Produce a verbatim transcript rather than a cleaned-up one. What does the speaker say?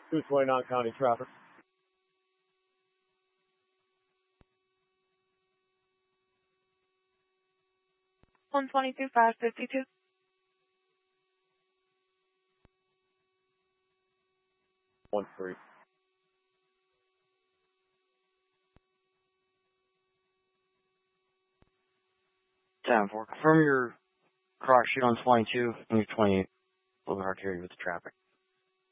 two twenty-nine County traffic. one twenty-two, five fifty-two. One three. ten four. Confirm your cross shoot on twenty-two and your twenty-eight. A little bit hard to hear you with the traffic.